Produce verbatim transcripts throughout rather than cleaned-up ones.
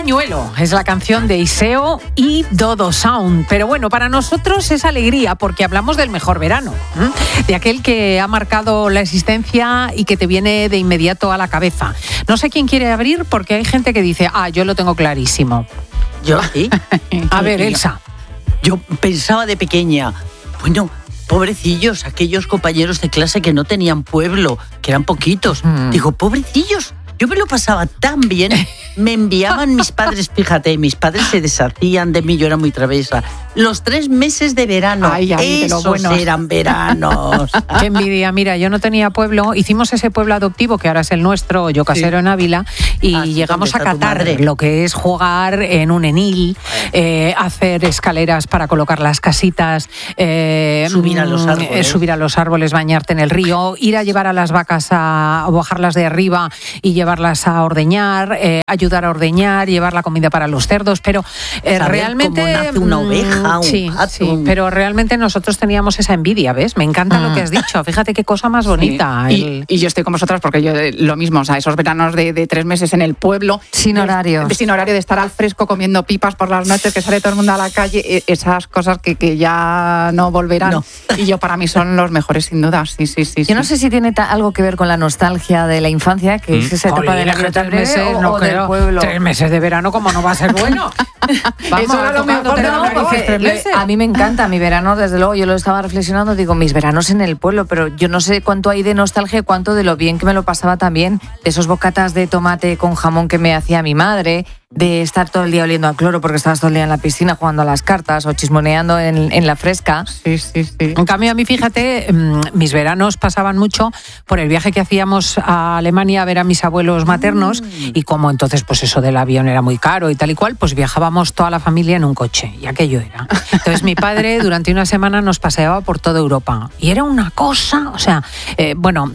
Buñuelo es la canción de Iseo y Dodo Sound. Pero bueno, para nosotros es alegría porque hablamos del mejor verano, ¿eh? De aquel que ha marcado la existencia y que te viene de inmediato a la cabeza. No sé quién quiere abrir porque hay gente que dice, ah, yo lo tengo clarísimo. ¿Yo? ¿Sí? A ver, Elsa. Yo pensaba de pequeña, bueno, pobrecillos, aquellos compañeros de clase que no tenían pueblo, que eran poquitos. Mm. Digo, pobrecillos. Yo me lo pasaba tan bien, me enviaban mis padres, fíjate, mis padres se deshacían de mí, yo era muy travesa. Los tres meses de verano, ay, ay, esos de lo eran veranos. Qué envidia, mira, yo no tenía pueblo, hicimos ese pueblo adoptivo que ahora es el nuestro, yo casero sí. en Ávila, y ah, llegamos a Qatar, lo que es jugar en un enil, eh, hacer escaleras para colocar las casitas, eh, subir a los árboles, eh, subir a los árboles, bañarte en el río, ir a llevar a las vacas a, a bajarlas de arriba y llevar llevarlas a ordeñar, eh, ayudar a ordeñar, llevar la comida para los cerdos, pero eh, realmente cómo nace una oveja, un sí, gato. sí, pero realmente nosotros teníamos esa envidia, ¿ves? Me encanta ah. lo que has dicho, fíjate qué cosa más bonita. Sí. El... Y, y yo estoy con vosotras porque yo lo mismo, o sea, esos veranos de, de tres meses en el pueblo, sin horario, de, sin horario de estar al fresco comiendo pipas por las noches, que sale todo el mundo a la calle, esas cosas que, que ya no volverán. No. Y yo para mí son los mejores sin duda, sí, sí, sí. Yo sí. no sé si tiene ta- algo que ver con la nostalgia de la infancia, que ¿Mm? es esa etapa de la vida tres meses, o, no o del pueblo. Tres meses de verano, ¿cómo no va a ser bueno? Vamos, eso era lo mejor, no, porque a mí me encanta mi verano, desde luego, yo lo estaba reflexionando, digo, mis veranos en el pueblo, pero yo no sé cuánto hay de nostalgia, cuánto de lo bien que me lo pasaba también, de esos bocatas de tomate con jamón que me hacía mi madre, de estar todo el día oliendo a cloro porque estabas todo el día en la piscina jugando a las cartas o chismoneando en, en la fresca. Sí, sí, sí. En cambio, a mí, fíjate, mis veranos pasaban mucho por el viaje que hacíamos a Alemania a ver a mis abuelos maternos mm. y como entonces, pues eso del avión era muy caro y tal y cual, pues viajábamos toda la familia en un coche y aquello era. Entonces mi padre durante una semana nos paseaba por toda Europa y era una cosa, o sea, eh, bueno,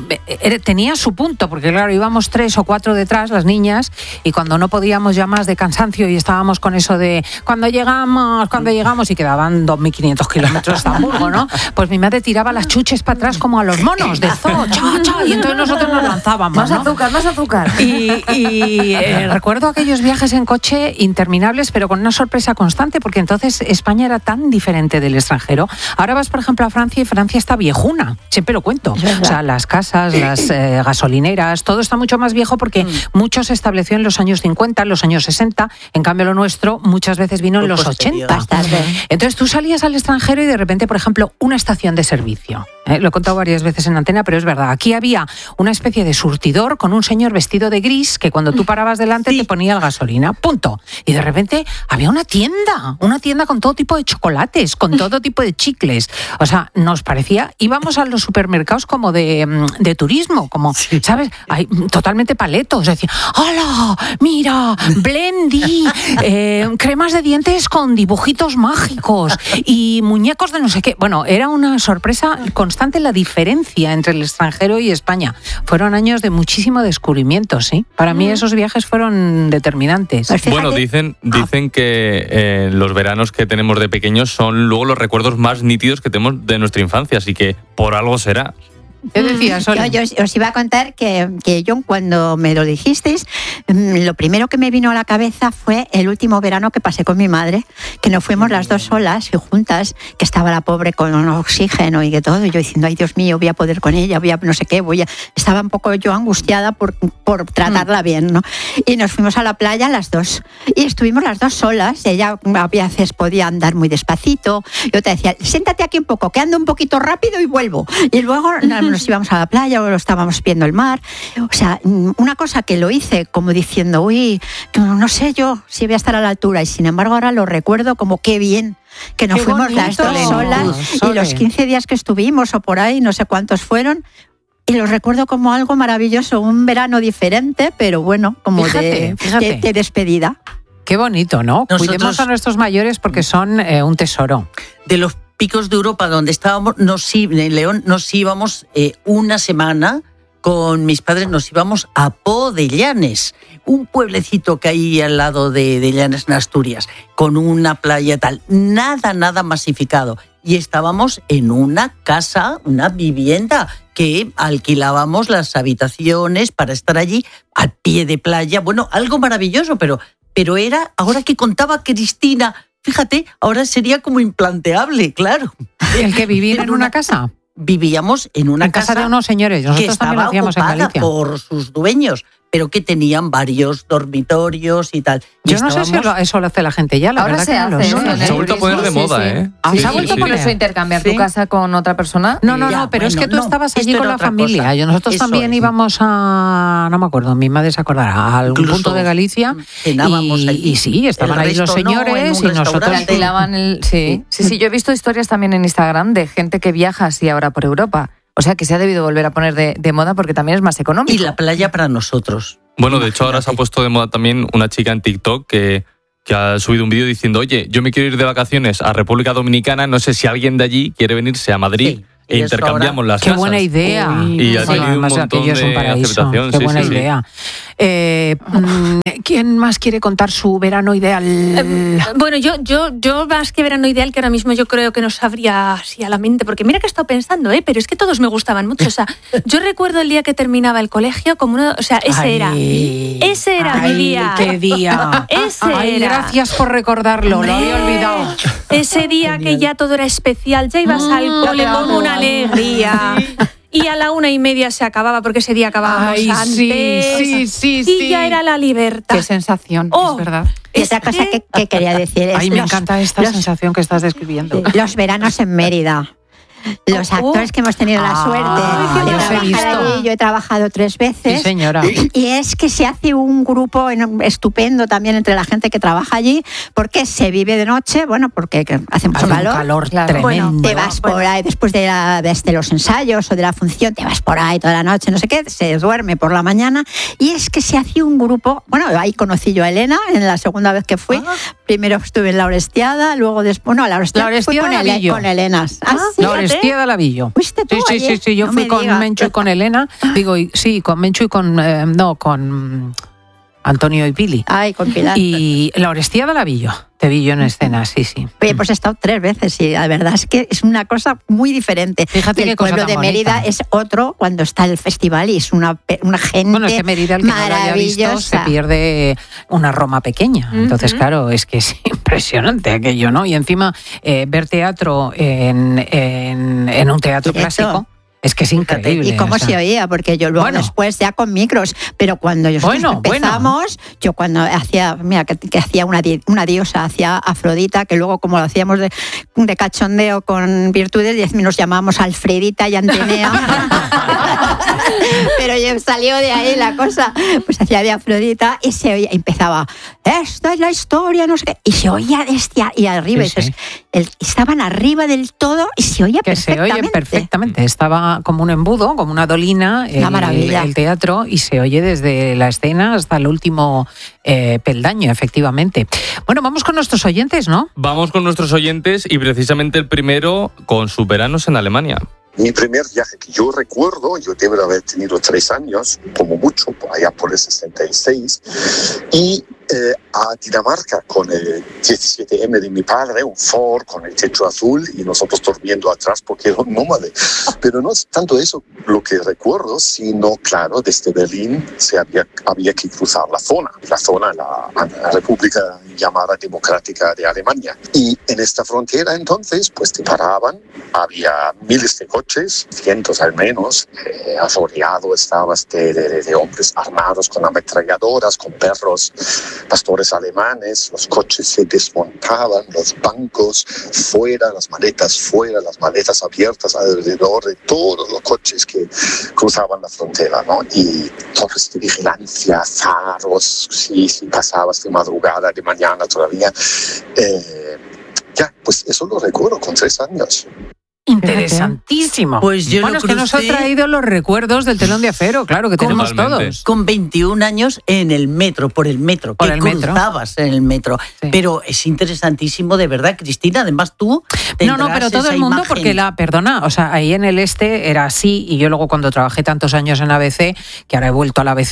eh, tenía su punto porque claro, íbamos tres o cuatro detrás, las niñas, y cuando no podíamos ya más de cansancio y estábamos con eso de cuando llegamos, cuando llegamos y quedaban dos mil quinientos kilómetros de Hamburgo, ¿no? Pues mi madre tiraba las chuches para atrás como a los monos de zoo, cha, cha, y entonces nosotros nos lanzábamos, más ¿no? azúcar, más azúcar. Y, y eh, recuerdo aquellos viajes en coche interminables, pero con una sorpresa constante, porque entonces España era tan diferente del extranjero. Ahora vas, por ejemplo, a Francia y Francia está viejuna, siempre lo cuento. O sea, las casas, las eh, gasolineras, todo está mucho más viejo porque mm. mucho se estableció en los años cincuenta, los años sesenta, en cambio lo nuestro muchas veces vino en los ochenta. Entonces tú salías al extranjero y de repente, por ejemplo, una estación de servicio. ¿eh? Lo he contado varias veces en antena, pero es verdad. Aquí había una especie de surtidor con un señor vestido de gris que cuando tú parabas delante sí. te ponía la gasolina, punto. Y de repente había una tienda, una tienda con todo tipo de chocolates, con todo tipo de chicles. O sea, nos parecía, íbamos a los supermercados como de, de turismo, como, sí. ¿sabes? Hay, totalmente paletos. Decía, ¡hala! ¡Mira! Blendy, eh, cremas de dientes con dibujitos mágicos y muñecos de no sé qué. Bueno, era una sorpresa constante la diferencia entre el extranjero y España. Fueron años de muchísimo descubrimiento, ¿sí? Para mí esos viajes fueron determinantes. Bueno, dicen, dicen que eh, los veranos que tenemos de pequeños son luego los recuerdos más nítidos que tenemos de nuestra infancia, así que por algo será. ¿Qué decías, Oli? Yo, yo os iba a contar que, que yo cuando me lo dijisteis, lo primero que me vino a la cabeza fue el último verano que pasé con mi madre, que nos fuimos las dos solas y juntas, que estaba la pobre con oxígeno y que todo, y yo diciendo, ay Dios mío, voy a poder con ella, voy a no sé qué, voy a... Estaba un poco yo angustiada por, por tratarla bien, ¿no? Y nos fuimos a la playa las dos, y estuvimos las dos solas, ella a veces podía andar muy despacito, yo te decía, siéntate aquí un poco, que ando un poquito rápido y vuelvo, y luego... nos íbamos a la playa o lo estábamos viendo el mar. O sea, una cosa que lo hice como diciendo, uy, no sé yo si voy a estar a la altura. Y sin embargo ahora lo recuerdo como qué bien que nos qué fuimos bonito. Las dos solas Sole. Y los quince días que estuvimos o por ahí, no sé cuántos fueron. Y lo recuerdo como algo maravilloso, un verano diferente, pero bueno, como fíjate, de, fíjate. De, de despedida. Qué bonito, ¿no? Nosotros, cuidemos a nuestros mayores porque son eh, un tesoro. De los picos de Europa donde estábamos, nos, en León, nos íbamos eh, una semana con mis padres, nos íbamos a Po de Llanes, un pueblecito que hay al lado de, de Llanes en Asturias, con una playa tal, nada, nada masificado. Y estábamos en una casa, una vivienda, que alquilábamos las habitaciones para estar allí al pie de playa. Bueno, algo maravilloso, pero pero era, ahora que contaba Cristina, fíjate, ahora sería como implanteable, claro. ¿El que vivir en una casa? Vivíamos en una en casa, casa de unos señores, nosotros que también lo hacíamos en Galicia. Por sus dueños, pero que tenían varios dormitorios y tal. Y Yo no estábamos... sé si eso lo hace la gente ya, la Ahora verdad se que hace. no lo sé. No, se ha vuelto a poner de moda, sí, sí. ¿eh? ¿Ah, Sí, se ha sí, vuelto a sí. poner? Incluso intercambiar Sí. tu casa con otra persona. No, no, Ya, no, pero bueno, es que tú no, estabas allí esto con era la otra familia. cosa. Yo, nosotros Eso también es. íbamos a, no me acuerdo, mi madre se acordará, a algún Incluso punto de Galicia. cenábamos Y, allí. y sí, estaban El ahí los resto no, en señores un y nosotros. restaurante. Alquilaban el, sí. sí, sí, yo he visto historias también en Instagram de gente que viaja así ahora por Europa. O sea que se ha debido volver a poner de, de moda porque también es más económico. Y la playa para nosotros. Bueno, de hecho ahora se ha Imagínate. puesto de moda también una chica en TikTok que, que ha subido un vídeo diciendo, oye, yo me quiero ir de vacaciones a República Dominicana, no sé si alguien de allí quiere venirse a Madrid Sí, e y eso intercambiamos las Qué casas. buena idea. Uy, Y ha Bueno, tenido un además, montón aquello es un de paraíso. aceptación. Qué Sí, buena sí, sí. idea. Eh, mm, ¿Quién más quiere contar su verano ideal? Eh, Bueno, yo, yo, yo más que verano ideal, que ahora mismo yo creo que no sabría así a la mente, porque mira que he estado pensando, ¿eh? Pero es que todos me gustaban mucho. O sea, yo recuerdo el día que terminaba el colegio como uno, o sea, ese Ay, era, ese era ay, mi día. qué día. Ese Ay, era. gracias por recordarlo, lo había Hombre, olvidado. Ese día que ya todo era especial, ya ibas Mm, al cole ya con te una amo. alegría. Y a la una y media se acababa porque ese día acabábamos Ay, antes. sí, sí, sí, Y sí. ya era la libertad. Qué sensación, Oh. es verdad. Y otra cosa que, que quería decir es Ay, me los- encanta esta los- sensación que estás describiendo. los veranos en Mérida. Los Oh, oh. actores que hemos tenido la Ah, suerte de los he trabajar visto. allí, yo he trabajado tres Sí, veces. señora. Y es que se hace un grupo en- estupendo también entre la gente que trabaja allí, porque se vive de noche, bueno, porque que hace mucho Hace un calor. calor Claro. tremendo. Bueno, te vas por ahí después de, la- desde los ensayos o de la función, te vas por ahí toda la noche, no sé qué, se duerme por la mañana. Y es que se hacía un grupo, bueno, ahí conocí yo a Elena en la segunda vez que fui. Primero estuve en la Orestiada, luego después, no, la Orestiada, La fui Orestiada con, la Ele- vi yo. con Elena. Ah, sí, La Orestiada Lavillo. ¿Fuiste tú Sí, sí, ayer? sí, sí, yo No fui me con digas. Mencho y con Elena. Digo, y- sí, con Mencho y con. eh, no, con mm, Antonio y Pili. Ay, con Pilar. Y la Orestiada la vi yo. Te vi yo en escena, sí, sí. Oye, pues he estado tres veces y la verdad es que es una cosa muy diferente. Fíjate y qué el cosa pueblo tan de Mérida bonita. es otro cuando está el festival y es una, pe- una gente Bueno, es que Mérida, el que no lo haya visto, se maravillosa. pierde una Roma pequeña. Entonces, Ujú. claro, es que es impresionante aquello, ¿no? Y encima, eh, ver teatro en, en, en un teatro Directo. clásico es que es increíble. ¿Y cómo o sea. se oía? Porque yo luego Bueno. después ya con micros, pero cuando nosotros Bueno, bueno. empezamos, yo cuando hacía, mira, que, que hacía una, di- una diosa, hacía Afrodita, que luego como lo hacíamos de, de cachondeo con virtudes, diez nos llamábamos Alfredita y Antenea. Pero ya salió de ahí la cosa, pues hacía de Afrodita y se oía, empezaba, esta es la historia, no sé qué, y se oía desde a- y arriba, Sí, y dices, el- estaban arriba del todo y se oía Que se perfectamente. oye perfectamente. Estaba como un embudo, como una dolina, Una el, maravilla. el teatro, y se oye desde la escena hasta el último eh, peldaño, efectivamente. Bueno, vamos con nuestros oyentes, ¿no? Vamos con nuestros oyentes y precisamente el primero con sus veranos en Alemania. Mi primer viaje que yo recuerdo, yo debo haber tenido tres años, como mucho, por allá por el sesenta y seis, y eh, a Dinamarca con el diecisiete eme de mi padre, un Ford con el techo azul y nosotros durmiendo atrás porque era un nómade. Pero no es tanto eso lo que recuerdo, sino, claro, desde Berlín se había, había que cruzar la zona, la zona, la, la República llamada Democrática de Alemania. Y en esta frontera entonces, pues te paraban, había miles de coches, cientos al menos, eh, arrodeado estabas de, de, de hombres armados con ametralladoras, con perros, pastores alemanes, los coches se desmontaban, los bancos fuera, las maletas fuera, las maletas abiertas alrededor de todos los coches que cruzaban la frontera, ¿no? Y torres de vigilancia, faros, si, si pasabas de madrugada, de mañana todavía. Eh, ya, pues eso lo recuerdo con tres años. Interesantísimo. Pues yo bueno, lo es que nos ha crucé- traído los recuerdos del telón de acero, claro, que tenemos Totalmente. todos. Con veintiún años en el metro, por el metro, Por que el metro. cruzabas en el metro. Sí. Pero es interesantísimo, de verdad, Cristina. Además, tú No, no, tendrás pero todo esa el mundo, imagen. porque la, perdona, o sea, ahí en el este era así, y yo luego cuando trabajé tantos años en A B C, que ahora he vuelto a la A B C,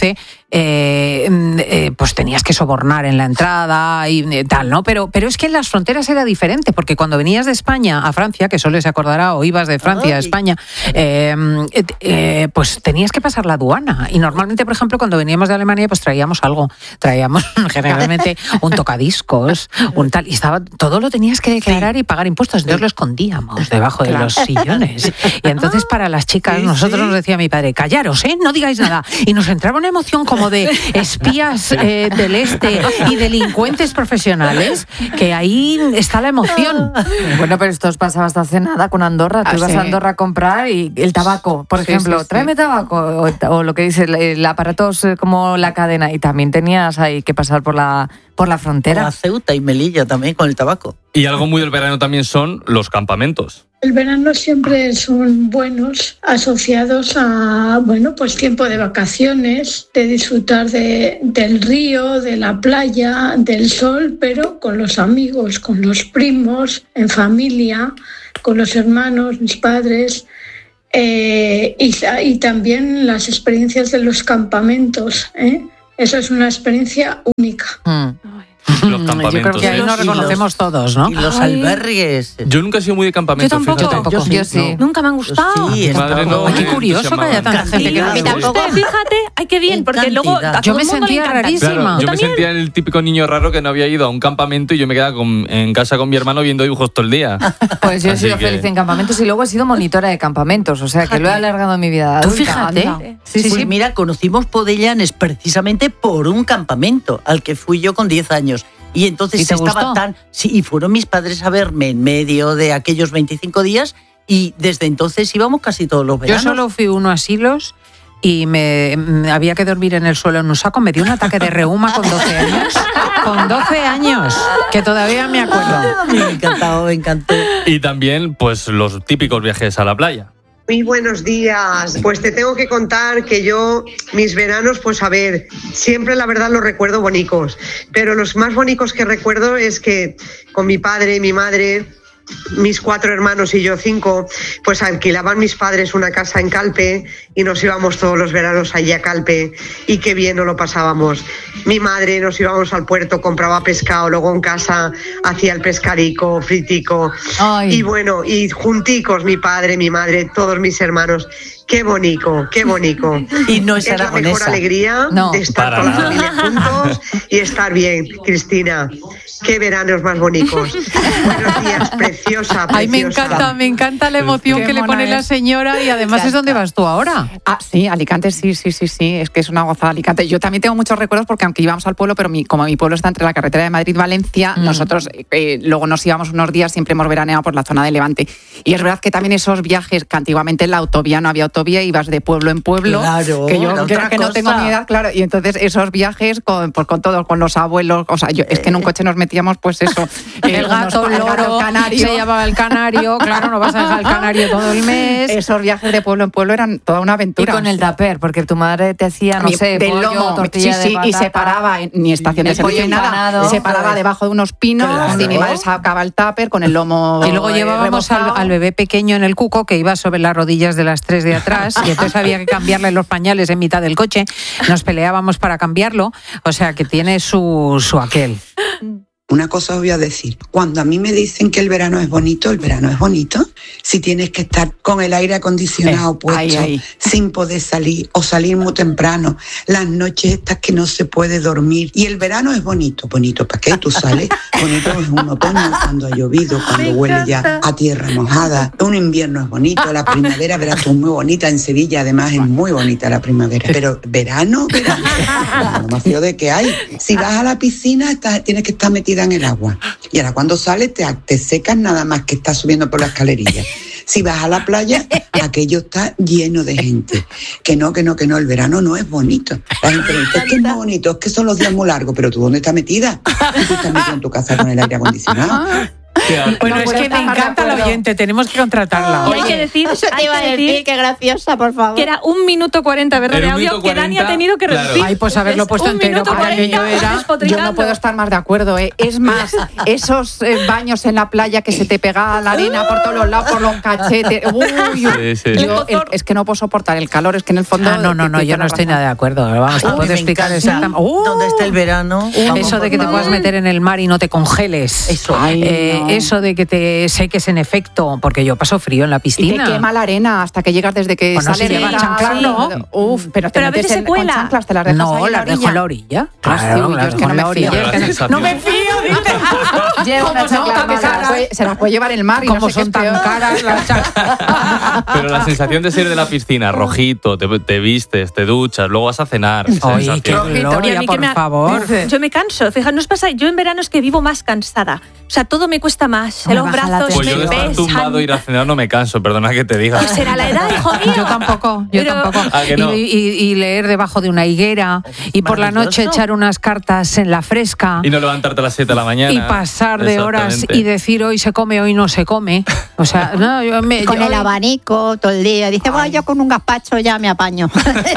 eh, eh, pues tenías que sobornar en la entrada y eh, tal, ¿no? Pero, pero es que en las fronteras era diferente, porque cuando venías de España a Francia, que solo se acordará, o ibas de Francia a España, eh, eh, pues tenías que pasar la aduana. Y normalmente, por ejemplo, cuando veníamos de Alemania, pues traíamos algo. Traíamos generalmente un tocadiscos, un tal, y estaba, todo lo tenías que declarar y pagar impuestos. Entonces lo escondíamos debajo de los sillones. Y entonces para las chicas, sí, nosotros sí. nos decía mi padre, callaros, ¿eh? No digáis nada. Y nos entraba una emoción como de espías eh, del este y delincuentes profesionales, que ahí está la emoción. Bueno, pero esto os pasaba hasta hace nada con Andorra. Tú ah, ibas sí. a Andorra a comprar y el tabaco, por sí, ejemplo, sí, sí. tráeme tabaco, o, o lo que dice el, el aparato como la cadena, y también tenías ahí que pasar por la por la frontera. Como a Ceuta y Melilla también con el tabaco. Y algo muy del verano también son los campamentos. El verano siempre son buenos, asociados a, bueno, pues tiempo de vacaciones, de disfrutar de, del río, de la playa, del sol, pero con los amigos, con los primos, en familia, con los hermanos, mis padres, eh, y, y también las experiencias de los campamentos, ¿eh? Eso es una experiencia única. Mm. Los campamentos. Yo creo que ahí nos reconocemos los, todos, ¿no? Y los Ay. albergues. Yo nunca he sido muy de campamentos. Yo tampoco. Yo tampoco. Yo, sí. Yo sí. No. Nunca me han gustado. Sí, madre no. Ay, qué curioso que haya tanta gente que no me guste. Fíjate, ay, qué bien, porque luego a yo todo me el mundo sentía le encanta. rarísima. Claro, yo me ¿También? sentía el típico niño raro que no había ido a un campamento y yo me quedaba con, en casa con mi hermano viendo dibujos todo el día. Pues yo he Así sido que... feliz en campamentos y luego he sido monitora de campamentos, o sea que lo he alargado en mi vida. Tú adulta. fíjate. Sí, pues sí. mira, conocimos Podellanes precisamente por un campamento al que fui yo con diez años. Y entonces ¿Y te estaba gustó? tan... Sí, y fueron mis padres a verme en medio de aquellos veinticinco días y desde entonces íbamos casi todos los veranos. Yo solo fui uno a Silos y me, me había que dormir en el suelo en un saco. Me dio un ataque de reuma con doce años. Con doce años, que todavía me acuerdo. Me encantó, me encantó. Y también, pues, los típicos viajes a la playa. Muy buenos días. Pues te tengo que contar que yo, mis veranos, pues a ver, siempre la verdad los recuerdo bonitos, pero los más bonitos que recuerdo es que con mi padre, mi madre, mis cuatro hermanos y yo cinco, pues alquilaban mis padres una casa en Calpe y nos íbamos todos los veranos allí a Calpe y qué bien nos lo pasábamos. Mi madre nos íbamos al puerto, compraba pescado, luego en casa hacía el pescadico, fritico. Ay. Y bueno, y junticos mi padre, mi madre, todos mis hermanos. Qué bonito, qué bonito. Y no es, es la mejor alegría no, de estar con la familia juntos y estar bien, Cristina. Qué veranos más bonitos. Buenos días, preciosa, preciosa. Ay, me encanta, me encanta la emoción que le pone es. la señora y además es donde vas tú ahora. Ah, sí, Alicante, sí, sí, sí, sí, es que es una gozada Alicante. Yo también tengo muchos recuerdos porque aunque íbamos al pueblo, pero mi, como mi pueblo está entre la carretera de Madrid-Valencia, mm. nosotros eh, luego nos íbamos unos días, siempre hemos veraneado por la zona de Levante. Y es verdad que también esos viajes, que antiguamente en la autovía no había autovía, ibas de pueblo en pueblo, claro, que yo que, que no tengo ni edad, claro, y entonces esos viajes con, pues, con todos, con los abuelos, o sea, yo, es que en un coche nos metíamos, pues eso, el, el gato, el loro, canario. Se llamaba el canario, claro, no vas a dejar el canario todo el mes. Esos viajes de pueblo en pueblo eran toda una aventura. Y con el tupper, porque tu madre te hacía, no sé, del pollo, lomo, tortilla sí, sí, de patata, y se paraba, en, ni estación de servicio ni nada, se paraba debajo de unos pinos, claro. Y mi madre sacaba el tupper con el lomo. Y luego llevábamos al, al bebé pequeño en el cuco, que iba sobre las rodillas de las tres de atrás, y entonces había que cambiarle los pañales en mitad del coche, nos peleábamos para cambiarlo, o sea que tiene su, su aquel. Una cosa os voy a decir, cuando a mí me dicen que el verano es bonito, el verano es bonito si tienes que estar con el aire acondicionado eh, puesto, ay, ay. sin poder salir o salir muy temprano, las noches estas que no se puede dormir. Y el verano es bonito, bonito, ¿para qué? Tú sales, bonito es un otoño cuando ha llovido, cuando huele ya a tierra mojada, un invierno es bonito, la primavera, verás tú, muy bonita, en Sevilla además es muy bonita la primavera, pero verano, verano, lo más feo de que hay. Si vas a la piscina estás, tienes que estar metida en el agua. Y ahora cuando sales te, te secas nada más que estás subiendo por la escalerilla. Si vas a la playa, aquello está lleno de gente. Que no, que no, que no, el verano no es bonito. La gente dice, es que no es bonito, es que son los días muy largos, pero ¿tú dónde estás metida? ¿Y tú estás metida en tu casa con el aire acondicionado? Bueno, No es puedo que me estar más de encanta la acuerdo. oyente, tenemos que contratarla. Y hay que decir, Eso te hay iba a que decir, decir qué graciosa, por favor. que era un minuto cuarenta, ¿verdad? Era De un audio minuto que Dani ha cuarenta, tenido que claro. reducir. Ay, pues haberlo Es puesto un entero minuto para que yo cuarenta, era- despotricando. Yo no puedo estar más de acuerdo, ¿eh? Es más, esos eh, baños en la playa que se te pega la arena por todos los lados, por los cachetes. Uy, Sí, sí. yo, el- es que no puedo soportar el calor, es que en el fondo. Ah, no, no, no, te- te yo doy no la estoy razón. nada de acuerdo. Vamos, te Uy, puedo me explicar encanta. exactamente. ¡Uh! ¿Dónde está el verano? Vamos, Eso de por que te favor. puedas meter en el mar y no te congeles. Eso. Ay, Eh, no. Eso de que te seques en efecto, porque yo paso frío en la Y te piscina. quema la arena hasta que llegas desde que Bueno, sale si llevas la- chanclas, no. Uf, pero te Pero a metes veces se en- con cuela. chanclas, te las dejas ahí No, en las dejo en la orilla. Ah, sí, Claro, uy, yo las es que dejo no en me la fío. orilla. Pero la Es que sensación- no me fío, dice. Lleva una ¿Cómo son chancla tan mala, se las caras? puede- se las puede llevar el mar y Como no sé son qué es tan peor. caras las chanclas. Pero la sensación de salir de la piscina, rojito, te, te vistes, te duchas, luego vas a cenar. Oye, sensación. qué Y a gloria, mí que por me ha- favor. Yo me canso, fíjate, ¿no os pasa? Yo en verano es que vivo más cansada. O sea, todo me cuesta más. Me Los baja la brazos Pues me yo de estar pesan. tumbado ir a cenar no me canso, perdona que te diga. Pues será la edad, hijo mío. Yo tampoco, yo Pero- tampoco. ¿A que no? Y, y- y leer debajo de una higuera y por la noche maravilloso. echar unas cartas en la fresca. Y no levantarte a las siete de la mañana. Y pasar de horas Exactamente. y decir hoy se come, hoy no se come. O sea, no, yo me, Con yo- el abanico todo el día. Dice, bueno, yo con un gazpacho ya me apaño.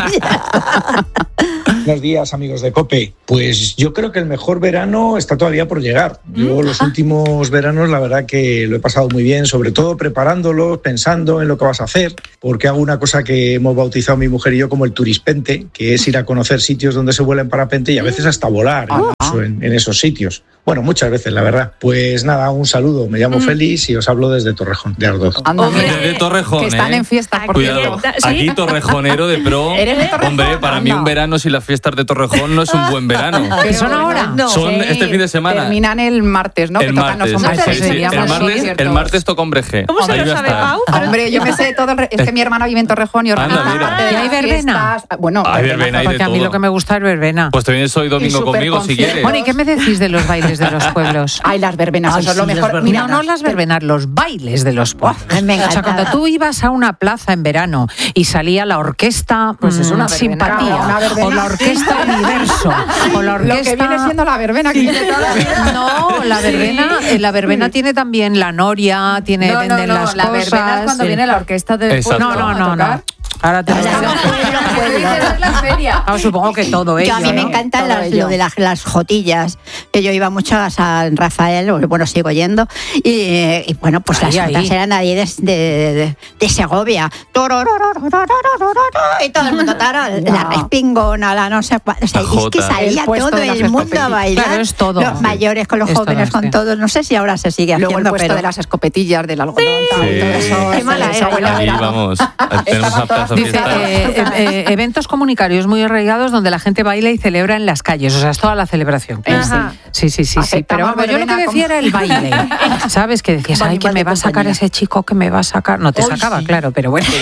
Buenos días, amigos de COPE. Pues yo creo que el mejor verano está todavía por llegar. Yo los últimos veranos, la verdad que lo he pasado muy bien, sobre todo preparándolos, pensando en lo que vas a hacer, porque hago una cosa que hemos bautizado mi mujer y yo como el turispente, que es ir a conocer sitios donde se vuela en parapente y a veces hasta volar incluso en, en esos sitios. Bueno, muchas veces, la verdad. Pues nada, un saludo. Me llamo Félix y os hablo desde Torrejón, de Ardoz. Anda, Hombre, mira, De Torrejón, que están ¿eh? en fiestas, por Cuidado, cierto. ¿Sí? aquí torrejonero de pro. ¿Eres de Torrejón? Hombre, para mí Anda. un verano sin las fiestas de Torrejón no es un buen verano. ¿Qué son ahora? No. Son Sí, este fin de semana. Terminan el martes, ¿no? El que tocan martes, los hombres. sí, sí, sí. seríamos El martes, conciertos. el martes toca Hombre G. ¿Cómo se Ahí lo va a sabe, estar. Pau? Hombre, yo me sé todo el... re- Es que mi hermana vive en Torrejón y organiza Anda, mira. parte de ¿Y hay las verbena? fiestas. Bueno, Hay verbena, hay de Porque a mí todo. lo que me gusta es verbena. Pues te vienes hoy domingo súper conmigo si conciertos. quieres. Bueno, ¿y qué me decís de los bailes de los pueblos? Ay, las verbenas, Ay, eso es lo sí, las mejor. verbenas. Mira, No, no las verbenas, los bailes de los pueblos. Ay, me O sea, encanta. cuando tú ibas a una plaza en verano y salía la orquesta Pues es mm, una verbena, simpatía, una verbena. o la orquesta universo, o la orquesta... Lo que viene siendo la verbena que tiene toda la vida. No, la verbena, eh, la verbena tiene también la noria, tiene No, no, venden no, las la cosas. verbena es cuando Sí. viene la orquesta del Exacto. pueblo No, no, a no, tocar. no. Ahora te lo digo. la feria. Ah, supongo que todo ello, Yo a mí me ¿no? encantan Todo las, ello. lo de las, las jotillas, que yo iba mucho a San Rafael, o bueno, sigo yendo, y, eh, y bueno, pues Ahí, las jotas ahí. eran ahí de, de, de- de Segovia. Y todo el mundo, tara, la respingona, la no sé cuál. O sea, La es que jota. salía El puesto todo de las el mundo a escopetillas. bailar. Claro, es todo. Los mayores con los Es jóvenes, todo, con sí. todos. No sé si ahora se sigue Luego el haciendo, puesto pero... de las escopetillas, del algodón, tal, Sí. todo eso. Qué mala esa era, buena yo. Ahí verano. vamos. Tenemos una plaza Dice, fiesta. eh, eh, eh, eventos comunitarios muy arraigados donde la gente baila y celebra en las calles. O sea, es toda la celebración. Ajá. Sí, sí, sí, sí. Pero Aceptamos vamos, yo lo que verbena decía como- era el baile. ¿Sabes? Que decías, ay, que Animal me de va a sacar compañía. ese chico, que me va a sacar. No te Ay, sacaba, sí. claro, pero bueno.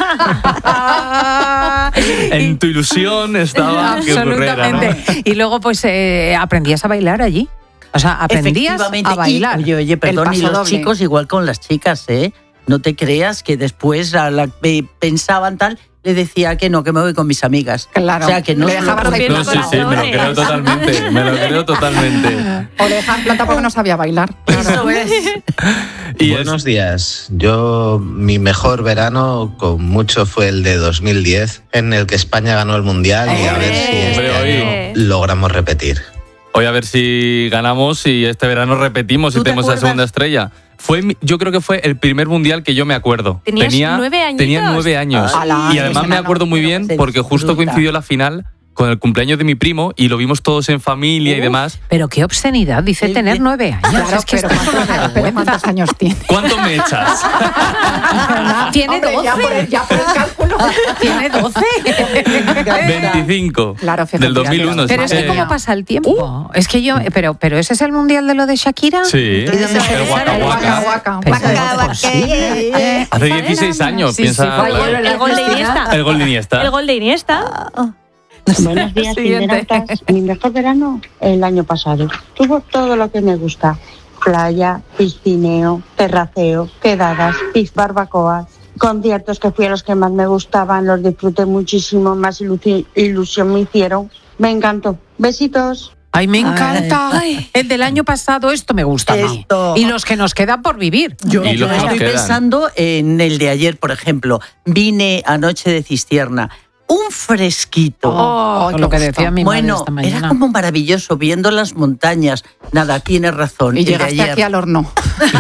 En tu ilusión estaba que ocurriera, ¿no? Absolutamente. Y luego, pues, eh, aprendías a bailar allí. O sea, aprendías Efectivamente. a bailar. Y, oye, oye, perdón, y paso los doble. chicos igual con las chicas, ¿eh? No te creas que después a la que pensaban tal, le decía que no, que me voy con mis amigas. Claro. O sea, que no Le se lo dejabas ahí prometo. No, sí, sí, me lo creo totalmente. Me lo creo totalmente. O le dejan planta porque no sabía bailar. Eso es. Y es- Buenos días. Yo, mi mejor verano con mucho fue el de dos mil diez, en el que España ganó el Mundial y a ver si este Hombre, año oye. logramos repetir. Hoy a ver si ganamos y este verano repetimos y ¿Tú te tenemos la acuerdas? segunda estrella. Fue, mi- yo creo que fue el primer mundial que yo me acuerdo. ¿Tenías tenía nueve añitos? Tenía nueve años. Ala, y además ese me enano. acuerdo muy Pero bien se porque justo disfruta. coincidió la final con el cumpleaños de mi primo y lo vimos todos en familia y Uf, demás. Pero qué obscenidad, dice Sí, tener sí. nueve años. Claro, es que pero esto es una ¿cuántos, vergüenza. ¿cuántos años tiene? ¿Cuánto me echas? Tiene Hombre, ya por el- doce. ya por el cálculo. Tiene doce. veinticinco. Claro, fíjate, Del dos mil uno. Pero es que sí. cómo pasa el tiempo. Es que yo, pero, pero ese es el mundial de lo de Shakira. Sí, ¿Y dónde el se Waka sale? Waka. Waka. Pero Waka, no es waka, posible. eh, Hace dieciséis años, Sí, sí, piensa. fue El, el gol de Iniesta. El gol de Iniesta. El gol de Iniesta. Buenos días, Siguiente. Cinderotas. Mi mejor verano el año pasado. Tuvo todo lo que me gusta. Playa, piscineo, terraceo, quedadas, pis, barbacoas, conciertos que fui a los que más me gustaban, los disfruté muchísimo, más ilusi- ilusión me hicieron. Me encantó. Besitos. Ay, me encanta. Ay. El del año pasado, esto me gusta. Esto. Y los que nos quedan por vivir. Yo, Y yo los que nos estoy quedan. pensando en el de ayer, por ejemplo. Vine anoche de Cistierna. Un fresquito. Oh, lo que decía mi madre Bueno, esta mañana. era como maravilloso, viendo las montañas. Nada, tienes razón. Y el de llegaste ayer. aquí al horno.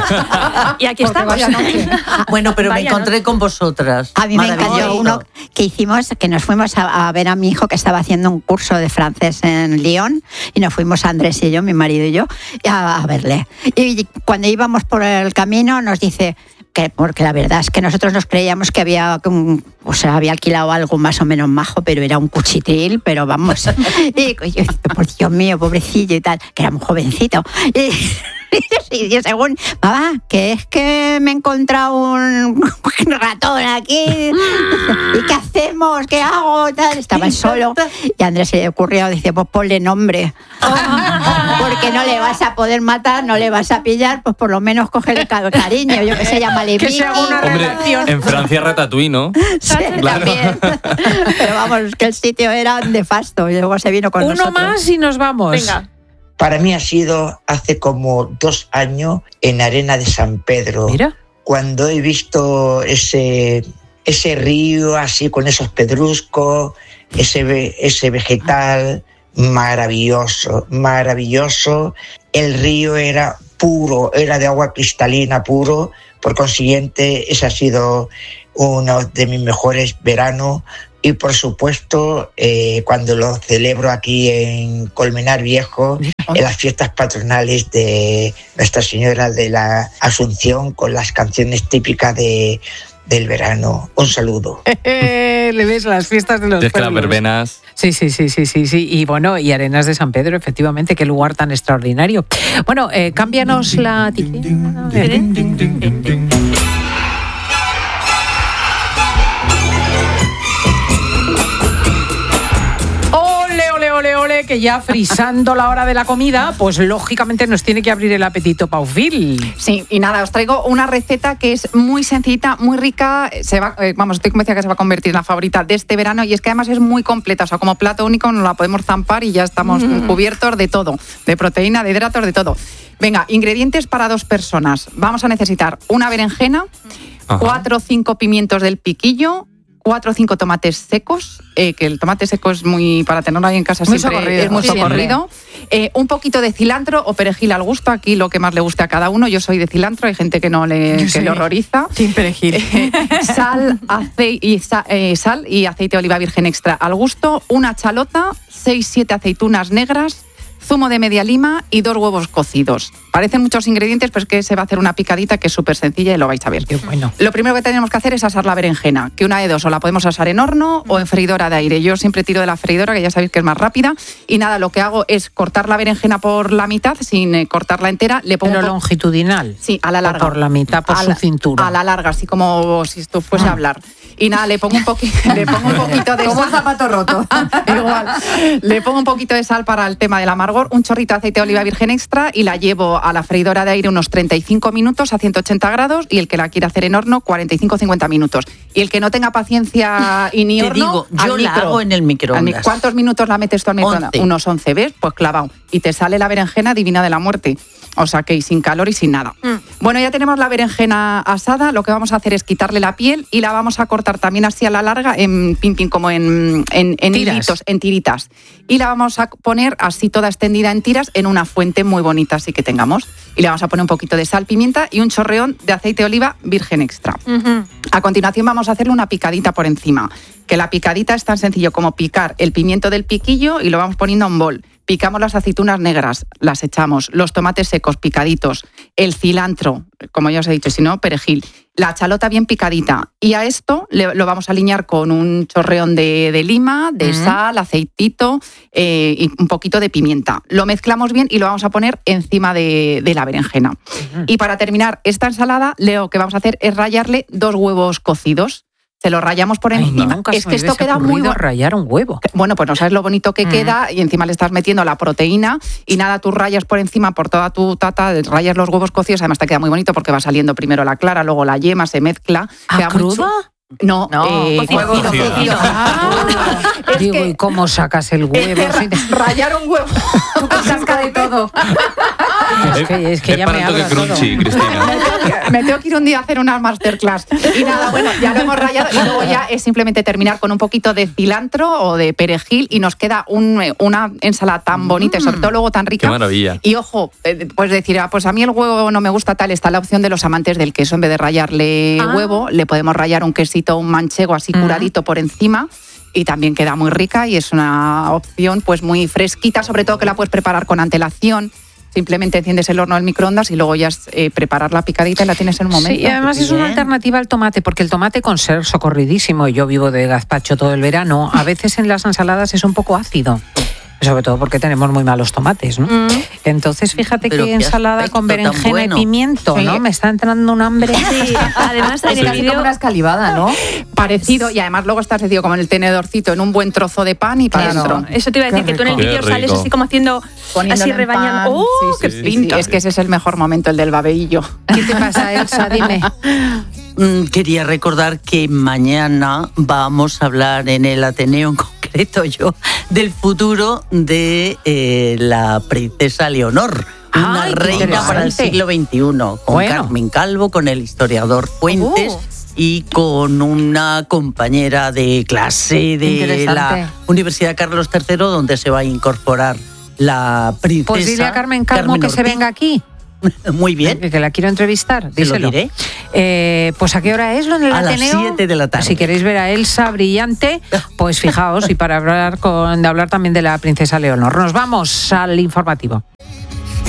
Y aquí Porque estamos. vaya noche. Bueno, pero Vaya me encontré noche. con vosotras. A mí me Maravilloso. encantó uno que hicimos, que nos fuimos a, a ver a mi hijo que estaba haciendo un curso de francés en Lyon y nos fuimos Andrés y yo, mi marido y yo, a, a verle. Y cuando íbamos por el camino nos dice que, porque la verdad es que nosotros nos creíamos que había, un- o sea, había alquilado algo más o menos majo, pero era un cuchitril, pero vamos. Y yo, por Dios mío, pobrecillo y tal, que era muy jovencito. Y, y yo según, mamá, que es que me he encontrado un ratón aquí, ¿y qué hacemos? ¿Qué hago? Tal. Estaba él solo y a Andrés se le ocurrió, dice, pues ponle nombre, porque no le vas a poder matar, no le vas a pillar, pues por lo menos cogerle ca- cariño, yo que sé, llámale Que Vicky. se haga una Hombre, relación. en Francia Ratatouille, ¿no? Sí, Claro. también. Pero vamos, que el sitio era nefasto y luego se vino con Uno nosotros. más y nos vamos. Venga. Para mí ha sido hace como dos años en Arena de San Pedro, Mira. cuando he visto ese, ese río así con esos pedruscos, ese, ve- ese vegetal maravilloso, maravilloso. El río era puro, era de agua cristalina puro, por consiguiente ese ha sido uno de mis mejores veranos. Y por supuesto, eh, cuando lo celebro aquí en Colmenar Viejo, en las fiestas patronales de Nuestra Señora de la Asunción, con las canciones típicas de, del verano. Un saludo. Le ves las fiestas de los Es que las pueblos. verbenas. Sí, sí, sí, sí, sí, sí. Y bueno, y Arenas de San Pedro, efectivamente, qué lugar tan extraordinario. Bueno, eh, cámbianos la tiquina. Ole, ole, ole, ole, que ya frisando la hora de la comida, pues lógicamente nos tiene que abrir el apetito Paufil. Sí, y nada, os traigo una receta que es muy sencillita, muy rica. Se va, eh, vamos, estoy convencida que se va a convertir en la favorita de este verano y es que además es muy completa. O sea, como plato único nos la podemos zampar y ya estamos Mm. cubiertos de todo, de proteína, de hidratos, de todo. Venga, ingredientes para dos personas. Vamos a necesitar una berenjena, Ajá. cuatro o cinco pimientos del piquillo, cuatro o cinco tomates secos, eh, que el tomate seco es muy, para tenerlo ahí en casa Muy siempre socorrido, es muy sí, socorrido. Eh, un poquito de cilantro o perejil al gusto, aquí lo que más le guste a cada uno. Yo soy de cilantro, hay gente que no le, Yo que soy le horroriza. Sin perejil. Eh, sal, acei- y sa- eh, sal y aceite de oliva virgen extra al gusto, una chalota, seis siete aceitunas negras, zumo de media lima y dos huevos cocidos. Parecen muchos ingredientes, pero es que se va a hacer una picadita que es súper sencilla y lo vais a ver. Qué bueno. Lo primero que tenemos que hacer es asar la berenjena, que una de dos, o la podemos asar en horno o en freidora de aire. Yo siempre tiro de la freidora, que ya sabéis que es más rápida. Y nada, lo que hago es cortar la berenjena por la mitad, sin eh, cortarla entera. Le pongo Pero un po- longitudinal. Sí, a la O larga. por la mitad, por A su la- cintura. A la larga, así como si esto fuese a hablar. Y nada, le pongo un, poqui- le pongo un poquito de Como sal. un zapato roto. Igual. Le pongo un poquito de sal para el tema del amargor, un chorrito de aceite de oliva virgen extra y la llevo a la freidora de aire unos treinta y cinco minutos a ciento ochenta grados y el que la quiera hacer en horno cuarenta y cinco a cincuenta minutos. Y el que no tenga paciencia y ni Te horno, digo, yo al la micro. hago en el microondas. Al mi- ¿Cuántos minutos la metes tú al microondas? once. Unos once, ¿ves? Pues clavado. Y te sale la berenjena divina de la muerte. O sea que y sin calor y sin nada. Mm. Bueno, ya tenemos la berenjena asada. Lo que vamos a hacer es quitarle la piel y la vamos a cortar también así a la larga, en pin, pin, como en, en, en Tiras. hilitos, en tiritas. Y la vamos a poner así toda extendida en tiras en una fuente muy bonita así que tengamos. Y le vamos a poner un poquito de sal, pimienta y un chorreón de aceite de oliva virgen extra. Ujú. A continuación vamos a hacerle una picadita por encima, que la picadita es tan sencillo como picar el pimiento del piquillo y lo vamos poniendo a un bol. Picamos las aceitunas negras, las echamos, los tomates secos picaditos, el cilantro, como ya os he dicho, si no, perejil, la chalota bien picadita. Y a esto le- lo vamos a aliñar con un chorreón de, de lima, de Ujú. sal, aceitito eh, y un poquito de pimienta. Lo mezclamos bien y lo vamos a poner encima de, de la berenjena. Y para terminar esta ensalada, lo que vamos a hacer es rallarle dos huevos cocidos. Se los rayamos por Ay, encima. nunca es se que me esto hubiese queda muy ocurrido bueno. rayar un huevo. Bueno, pues no sabes lo bonito que Mm. queda y encima le estás metiendo la proteína y nada, tú rayas por encima, por toda tu tata, rayas los huevos cocidos, además te queda muy bonito porque va saliendo primero la clara, luego la yema, se mezcla. ¿Ah, queda muy cruda? chu- No, No, eh, cocido, huevo cocido. cocido. Es Digo, que- ¿y cómo sacas el Es huevo? que ra- rayar un huevo. Tú con casca de todo. Es que, es que es ya para me el toque habla todo. crunchy, Cristina. Me tengo que ir un día a hacer una masterclass. Y nada, bueno, ya lo hemos rayado y luego ya es simplemente terminar con un poquito de cilantro o de perejil y nos queda un, una ensalada tan bonita y sobre todo luego tan rica. Qué maravilla. Y ojo, eh, pues decir, ah, pues a mí el huevo no me gusta tal, está la opción de los amantes del queso. En vez de rallarle Ah. huevo, le podemos rallar un quesito, un manchego así curadito por encima. Y también queda muy rica y es una opción pues muy fresquita, sobre todo que la puedes preparar con antelación. Simplemente enciendes el horno del microondas y luego ya es eh, preparar la picadita y la tienes en un momento. Sí, y además es una Bien. alternativa al tomate, porque el tomate, con ser socorridísimo, y yo vivo de gazpacho todo el verano, a veces en las ensaladas es un poco ácido. Sobre todo porque tenemos muy malos tomates, ¿no? Mm. Entonces, fíjate Pero qué qué ensalada aspecto con tan berenjena bueno. y pimiento, Sí. ¿no? Me está entrando un hambre. Sí, además en Es el casi vídeo como una escalivada, ¿no? Parecido, y además luego estás decidido como en el tenedorcito, en un buen trozo de pan y para Claro. adentro. Eso te iba a decir, Qué que tú en el rico. vídeo Qué sales rico. así como haciendo, Poniéndolo así en rebañando. pan. ¡Oh, Sí, qué sí, sí, pinta! sí. Es que ese es el mejor momento, el del babeillo. ¿Qué te pasa, Elsa? Dime. Mm, Quería recordar que mañana vamos a hablar en el Ateneo en concreto yo del futuro de eh, la princesa Leonor, una Ay, qué reina para el interesante. siglo veintiuno, con Bueno. Carmen Calvo, con el historiador Fuentes. Oh. Y con una compañera de clase de Interesante. la Universidad Carlos tercero, donde se va a incorporar la princesa. Pues dile a Carmen Calmo Carmen que se Ortiz. venga aquí. Muy bien. Que, que la quiero entrevistar, Se lo díselo. diré. Eh, pues ¿a qué hora es lo en el A las Ateneo? siete de la tarde. Si queréis ver a Elsa brillante, pues fijaos, y para hablar, con, de hablar también de la princesa Leonor. Nos vamos al informativo.